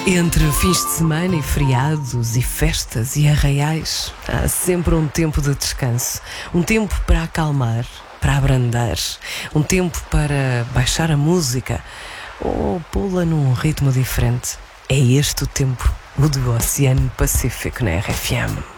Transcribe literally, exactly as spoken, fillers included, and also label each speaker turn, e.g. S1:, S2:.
S1: Entre fins de semana e feriados e festas e arraiais, há sempre um tempo de descanso, um tempo para acalmar, para abrandar, um tempo para baixar a música ou pô-la num ritmo diferente. É este o tempo, o do Oceano Pacífico na R F M.